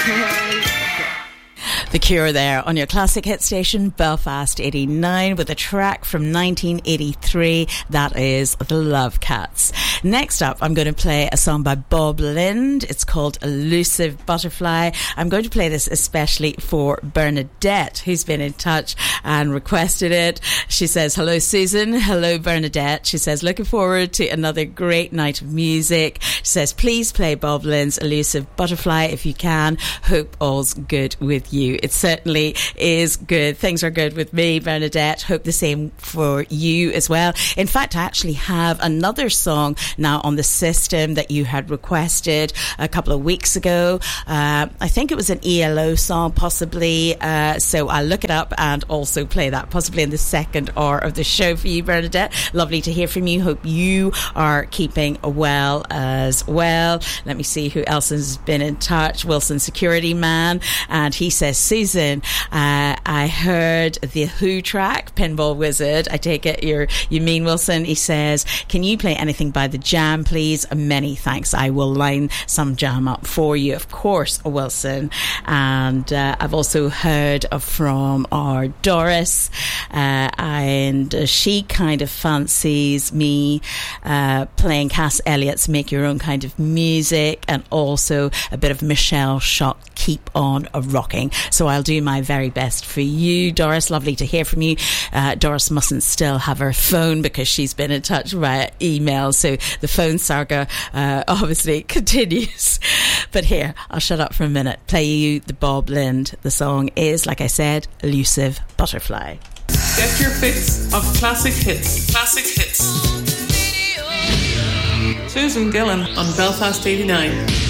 The Cure there on your classic hit station, Belfast 89, with a track from 1983. That is The Love Cats. Next up, I'm going to play a song by Bob Lind. It's called Elusive Butterfly. I'm going to play this especially for Bernadette, who's been in touch and requested it. She says, hello, Susan. Hello, Bernadette. She says, looking forward to another great night of music. She says, please play Bob Lind's Elusive Butterfly if you can. Hope all's good with you. It certainly is good. Things are good with me, Bernadette. Hope the same for you as well. In fact, I actually have another song now on the system that you had requested a couple of weeks ago. I think it was an ELO song, possibly. So I'll look it up and also play that possibly in the second hour of the show for you, Bernadette. Lovely to hear from you. Hope you are keeping well as well. Let me see who else has been in touch. Wilson Security Man, and he says, Susan, I heard the Who track, Pinball Wizard. I take it you mean Wilson. He says, can you play anything by The Jam, please? Many thanks. I will line some Jam up for you, of course, Wilson. And I've also heard from our Doris, and she kind of fancies me playing Cass Elliott's Make Your Own Kind of Music, and also a bit of Michelle Schott, Keep On Rocking. So I'll do my very best for you, Doris. Lovely to hear from you. Doris mustn't still have her phone because she's been in touch via email, so the phone saga obviously continues. But here, I'll shut up for a minute, play you the Bob Lind. The song is, like I said, Elusive Butterfly. Get your fix of classic hits. Classic hits. Susan Gillan on Belfast 89.